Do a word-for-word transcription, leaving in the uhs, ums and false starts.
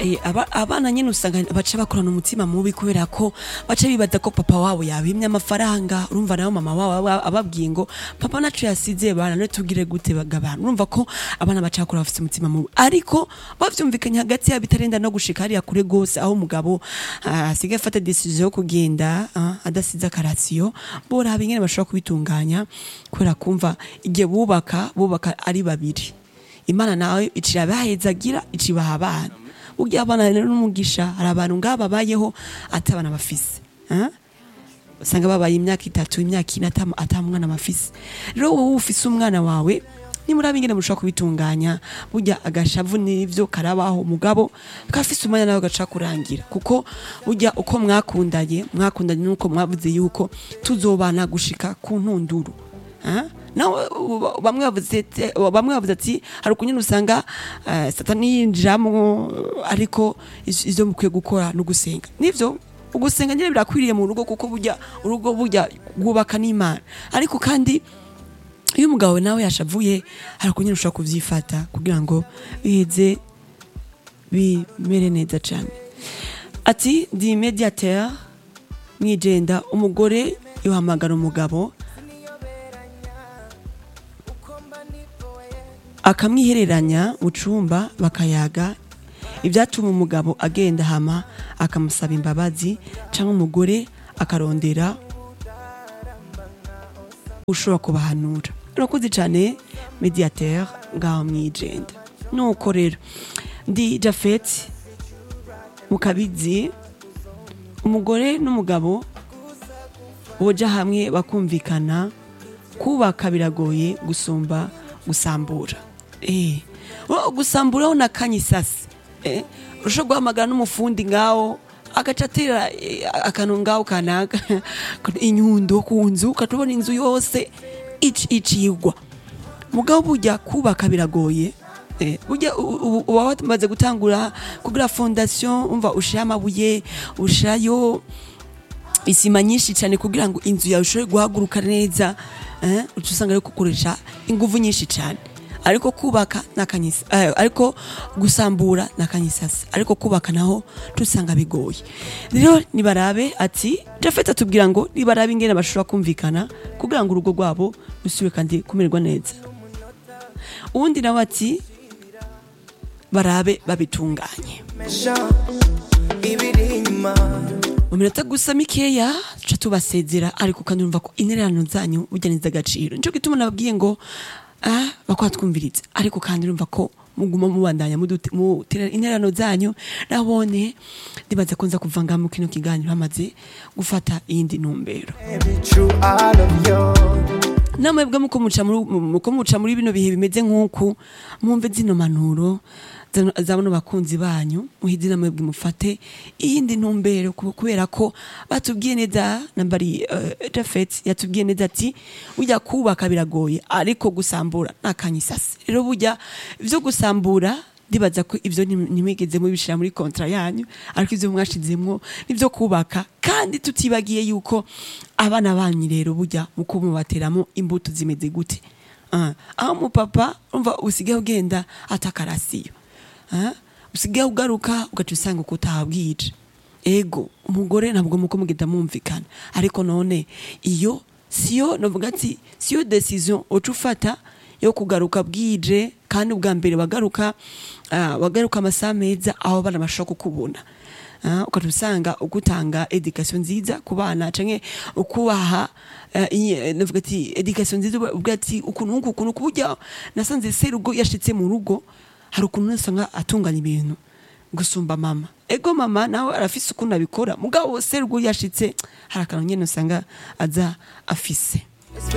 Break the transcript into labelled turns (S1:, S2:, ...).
S1: Eh, aba abana nyene usanga baca bakorana umutima mubi kubera ko baca bibaza ko papa wabo yabimye amafaranga urumva nayo mama wabo ababwiye ngo papa nacu yasize bana no tugire gute bagabana urumva ko abana baca bakora bafite umutima mubi ariko bavyumvikanye hagati ya bitarenda no gushika ari yakure gose aho umugabo asigaye afata decision yo kugenda uh, adasiza karasiyo bora bingene bashobora kubitunganya kubera kumva igihe bubaka bubaka ari babiri Imana nawe icira bahezagira icibaha abana ugiye abana rero n'umugisha hari abantu ngaba bayeho atabana bafise hein usanga babaye imyaka itatu imyaka ine atamwana bafise rero wowe ufise umwana wawe ni murabingene mushaka kubitunganya burya agashavu nivyo karabaho mugabo kafise umwana nawe gaca kurangira kuko burya uko mwakundanye mwakundanye nuko mwavuze yuko tuzobana gushika ku ntunduru hein nawe bamwe bavuze bamwe bavuze ati hari ukunyene usanga uh, satani yinjiramo ariko izo mukwiye gukora no gusenga nivyo ugusenga nyine birakwiriye mu rugo kuko burya urugo burya gubaka n'Imana ariko kandi iyo umugabo nawe yashavuye hari ukunyene ushaka kuvyifata kugira ngo biheze bimere neza cyane ati di mediateur mwijenda umugore yohamagara umugabo akamwihereranya mu cumba bakayaga ibyatuma umugabo agenda hama akamusaba imbabazi cyangwa umugore akarondera ushobora kubahanura urakoze cyane mediateur ngaho mwijenda nuko rero ndi Jafet mukabizi umugore n'umugabo boja hamwe bakumvikana kubaka biragoye gusumba gusambura eh oh gusambura ona kanyisasi eh usho guhamagara n'umufundi ngaho agacatira akantu ngaho kanaka inyundo kunzu katubona inzu yose ici icigwa mugabo burya kubaka biragoye eh burya wamaze gutangura kugira fondation umva ushira amabuye ushirayo isima nyinshi cyane kugira ngo inzu yawe ishobore guhaguruka neza eh ucusanga rero kukoresha inguvu nyinshi cyane ariko kubaka nakanyisa eh, ariko gusambura nakanyisasa ariko kubaka naho tusanga bigoye rero nibarabe ati Jafet atubwira ngo nibarabe ingene bashobora kumvikana kugira ngo urugo rwabo rusubire kandi kumererwa neza ubundi nawe ati barabe babitunganye Uminota gusa mikeya cha tubasezera ariko kandi urumva ko intererano zanyu bujyaniza agaciro nico gituma nababwiye ngo ah bakwatwumviriza ariko kandi urumva ko muguma mubandanya mu intererano zanyu nabone ndibaza kunza kuvanga mu kino kiganiro hamaze gufata iyindi ntumbero namwebwe muko muca muri muko muca muri bino bihe bimeze nkuko mumve zino manuro zabano bakunzi banyu muhidina mwebwe mufate iyindi ntumbero kubera ko batubwiye neza nambari uh, Jafet yatubwiye neza ati ujya kubaka biragoye ariko gusambura nakanyisase rero burya ivyo gusambura ndibaza ko ivyo nimwigeze mu bishira muri kontra yanyu ariko ivyo mwashizemwo nivyo kubaka kandi tutibagiye yuko abana banyu rero burya muko mubateramo imbuto zimeze gute ah aho mu papa umva usigaye ugenda atakarasiyo ah usigaye ugaruka ugacusanga kutahabwije ego umugore ntabwo muko mugenda mumvikana ariko none iyo siyo novuga ati siyo decision ocufata yo kugaruka bwije kandi ubwa mbere bagaruka uh, bagaruka amasameza aho bana bashaka kukubona uh, ukatusanga ugutanga education nziza ku bana canke ukubaha uh, novuga ati education nziza ubwati ukuntu ukuntu kubujya nasanze serugo yashitse mu rugo hari ukuntu nasanga atunganya ibintu gusumba mama ego mama nawe arafise ukuntu abikora mugabo serugo yashitse hari akantu nyene usanga aza afise